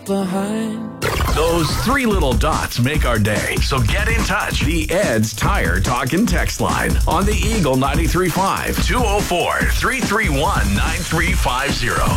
left behind. Those three little dots make our day. So get in touch. The Ed's Tire Talk and Text line on the Eagle 93.5 204-331-9350.